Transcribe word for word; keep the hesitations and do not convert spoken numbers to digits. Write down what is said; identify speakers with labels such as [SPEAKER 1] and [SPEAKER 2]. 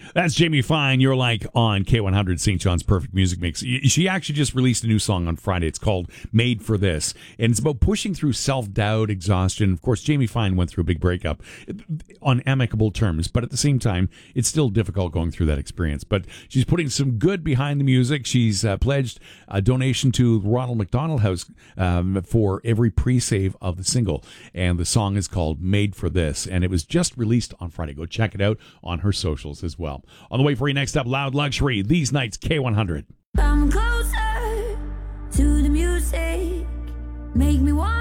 [SPEAKER 1] That's Jamie Fine. You're like on K one hundred, Saint John's Perfect Music Mix. She actually just released a new song on Friday. It's called Made for This. And it's about pushing through self-doubt, exhaustion. Of course, Jamie Fine went through a big breakup on amicable terms. But at the same time, it's still difficult going through that experience. But she's putting some good behind the music. She's uh, pledged a donation to Ronald McDonald House um, for every pre-save of the single. And the song is called Made for This. And it was just released on Friday. Go check it out on her socials as well. On the way for you next up, Loud Luxury, these nights, K one hundred.
[SPEAKER 2] Come closer to the music, make me want